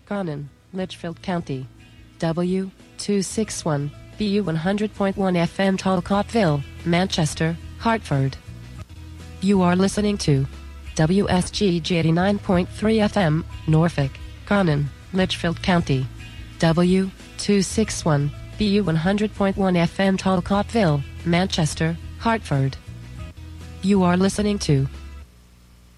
Conan, Litchfield County. W261, BU 100.1 FM Talcotville, Manchester, Hartford. You are listening to WSGG 89.3 FM, Norfolk, Conan, Litchfield County. W261, BU 100.1 FM Talcotville, Manchester, Hartford. You are listening to